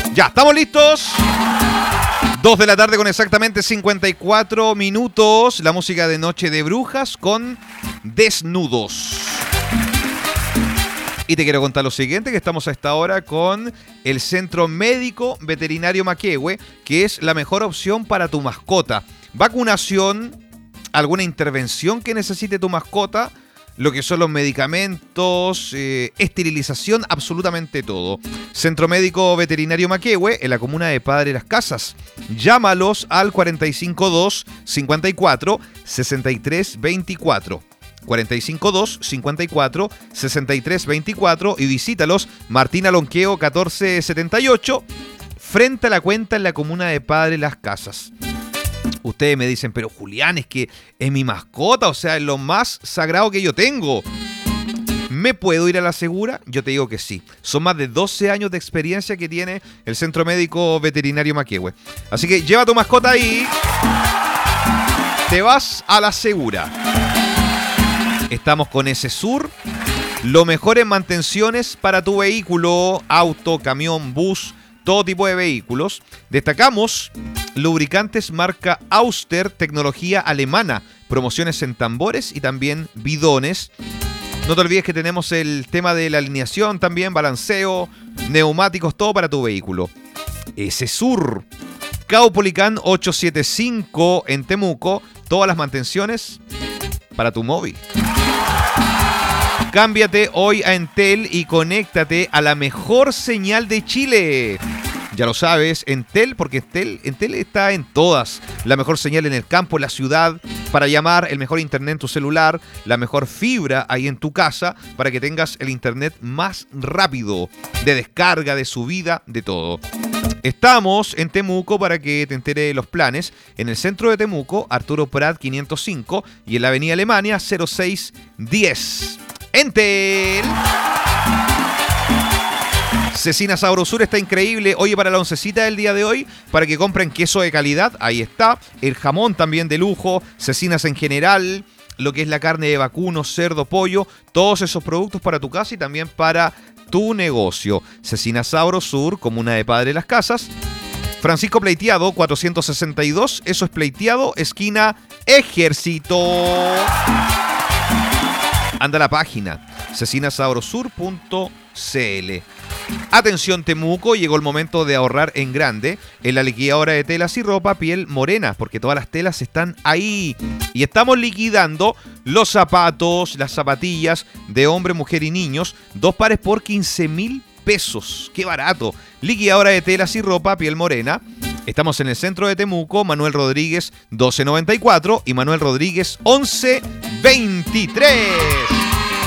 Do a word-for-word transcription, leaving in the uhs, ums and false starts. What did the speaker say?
Ya, ¿estamos listos? Dos de la tarde con exactamente cincuenta y cuatro minutos. La música de Noche de Brujas con Desnudos. Y te quiero contar lo siguiente, que estamos a esta hora con el Centro Médico Veterinario Maquehue, que es la mejor opción para tu mascota. Vacunación, alguna intervención que necesite tu mascota, lo que son los medicamentos, eh, esterilización, absolutamente todo. Centro Médico Veterinario Maquehue, en la comuna de Padre Las Casas. Llámalos al cuarenta y cinco dos, cincuenta y cuatro, sesenta y tres veinticuatro. cuarenta y cinco dos, cincuenta y cuatro, sesenta y tres veinticuatro y visítalos Martina Lonqueo catorce setenta y ocho, frente a la cuenta en la comuna de Padre Las Casas. Ustedes me dicen, pero Julián, es que es mi mascota, o sea, es lo más sagrado que yo tengo. ¿Me puedo ir a la segura? Yo te digo que sí. Son más de doce años de experiencia que tiene el Centro Médico Veterinario Maquehue. Así que lleva tu mascota ahí. Te vas a la segura. Estamos con Esesur. Lo mejor en mantenciones para tu vehículo, auto, camión, bus, todo tipo de vehículos. Destacamos lubricantes marca Auster, tecnología alemana, promociones en tambores y también bidones. No te olvides que tenemos el tema de la alineación también, balanceo, neumáticos, todo para tu vehículo. Esesur. Caupolicán ochocientos setenta y cinco en Temuco, todas las mantenciones para tu móvil. Cámbiate hoy a Entel y conéctate a la mejor señal de Chile. Ya lo sabes, Entel, porque Entel, Entel está en todas. La mejor señal en el campo, en la ciudad, para llamar, el mejor internet en tu celular, la mejor fibra ahí en tu casa, para que tengas el internet más rápido, de descarga, de subida, de todo. Estamos en Temuco para que te entere de los planes. En el centro de Temuco, Arturo Prat quinientos cinco y en la avenida Alemania cero seis diez. Entel. Cecina Sabrosur está increíble. Oye, para la oncecita del día de hoy, para que compren queso de calidad, ahí está. El jamón también de lujo, cecinas en general, lo que es la carne de vacuno, cerdo, pollo, todos esos productos para tu casa y también para tu negocio. Cecina Sabrosur, comuna de Padre Las Casas. Francisco Pleiteado, cuatrocientos sesenta y dos, eso es Pleiteado, esquina Ejército. Anda a la página cecina sabrosur punto c l. Atención Temuco, llegó el momento de ahorrar en grande en la liquidadora de telas y ropa Piel Morena, porque todas las telas están ahí. Y estamos liquidando los zapatos, las zapatillas de hombre, mujer y niños, dos pares por quince mil pesos. ¡Qué barato! Liquidadora de telas y ropa Piel Morena. Estamos en el centro de Temuco, Manuel Rodríguez doce noventa y cuatro y Manuel Rodríguez once veintitrés.